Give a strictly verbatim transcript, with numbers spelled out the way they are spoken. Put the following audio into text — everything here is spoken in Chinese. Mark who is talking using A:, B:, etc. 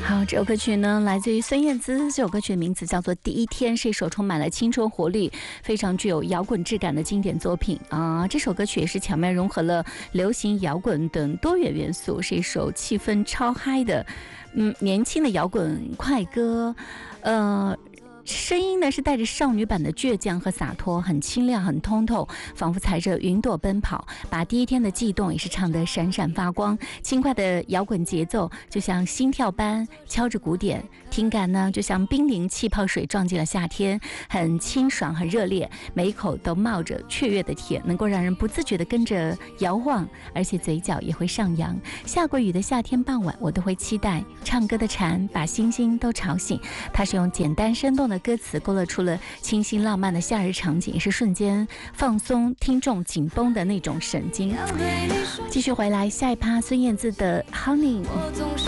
A: 好，这首歌曲呢来自于孙燕姿，这首歌曲的名字叫做《第一天》，是一首充满了青春活力、非常具有摇滚质感的经典作品啊！这首歌曲也是巧妙融合了流行、摇滚等多元元素，是一首气氛超嗨的，嗯，年轻的摇滚快歌，呃。声音呢是带着少女版的倔强和洒脱，很清亮很通透，仿佛踩着云朵奔跑，把第一天的悸动也是唱得闪闪发光。轻快的摇滚节奏就像心跳般敲着鼓点，听感呢就像冰凌气泡水撞进了夏天，很清爽很热烈，每一口都冒着雀跃的甜，能够让人不自觉地跟着摇晃，而且嘴角也会上扬。下过雨的夏天傍晚，我都会期待唱歌的蝉把星星都吵醒。它是用简单生动的歌词勾勒出了清新浪漫的夏日场景，也是瞬间放松听众紧绷的那种神经。继续回来，下一趴孙燕姿的 Honey。